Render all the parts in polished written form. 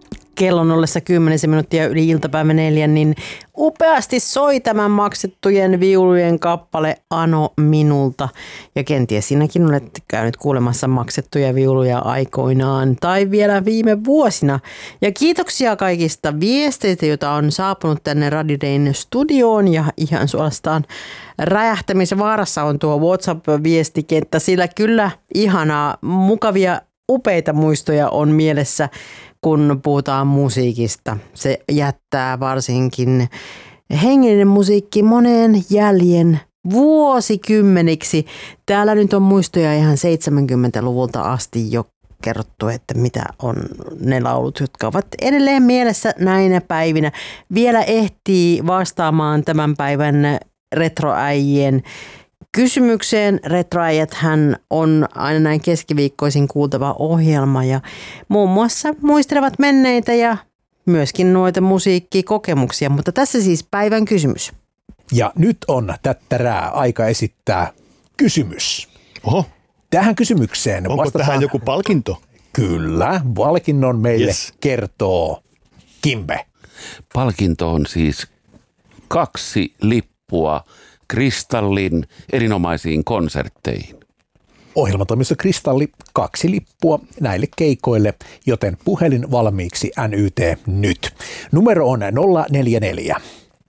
Kellon ollessa 10 minuuttia yli iltapäivä 4, niin upeasti soi tämän maksettujen viulujen kappale Ano minulta. Ja kenties sinäkin olet käynyt kuulemassa maksettuja viuluja aikoinaan tai vielä viime vuosina. Ja kiitoksia kaikista viesteistä, joita on saapunut tänne Radio Dayn studioon ja ihan suorastaan räjähtämisen vaarassa on tuo WhatsApp-viestikenttä, sillä kyllä ihanaa, mukavia, upeita muistoja on mielessä, kun puhutaan musiikista. Se jättää varsinkin hengellinen musiikki moneen jäljen vuosikymmeniksi. Täällä nyt on muistoja ihan 70-luvulta asti jo kerrottu, että mitä on ne laulut, jotka ovat edelleen mielessä näinä päivinä. Vielä ehtii vastaamaan tämän päivän retroäijien kysymykseen. Retroäijäthän on aina näin keskiviikkoisin kuultava ohjelma ja muun muassa muistelevat menneitä ja myöskin noita musiikkikokemuksia, mutta tässä siis päivän kysymys. Ja nyt on tättärää aika esittää kysymys. Oho. Tähän kysymykseen onko vastataan... tähän joku palkinto? Kyllä, palkinnon meille kertoo Kimbe. Palkinto on siis 2 lippua Kristallin erinomaisiin konsertteihin. Ohjelmatoimisto Kristalli 2 lippua näille keikoille, joten puhelin valmiiksi NYT nyt. Numero on 044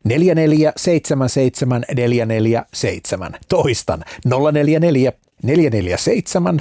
4477 447. Toistan 044 447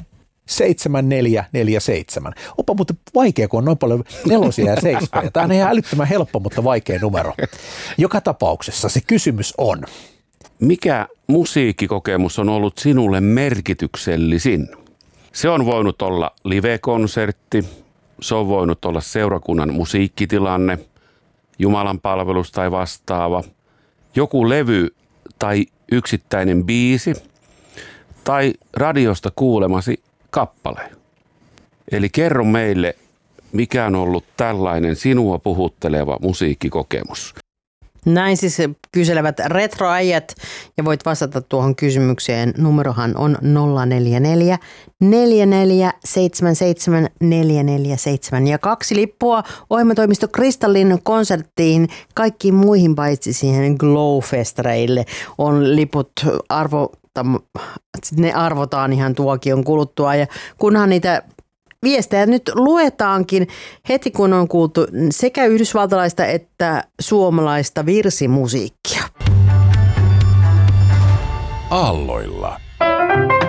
7447. Onpa muuten vaikea, kun on noin paljon 4 ja 7. Tämä on ihan älyttömän helppo, mutta vaikea numero. Joka tapauksessa se kysymys on: mikä musiikkikokemus on ollut sinulle merkityksellisin? Se on voinut olla live-konsertti, se on voinut olla seurakunnan musiikkitilanne, Jumalan palvelus tai vastaava, joku levy tai yksittäinen biisi tai radiosta kuulemasi kappale. Eli kerro meille, mikä on ollut tällainen sinua puhutteleva musiikkikokemus. Näin siis kyselevät retroäijät ja voit vastata tuohon kysymykseen. Numerohan on 044 4477 447 ja 2 lippua ohjelmatoimisto Kristallin konserttiin kaikkiin muihin paitsi siihen Glow-festareille on liput ne arvotaan ihan tuokion kuluttua ja kunhan niitä viestejä nyt luetaankin heti, kun on kuultu sekä yhdysvaltalaista että suomalaista virsimusiikkia. Aalloilla.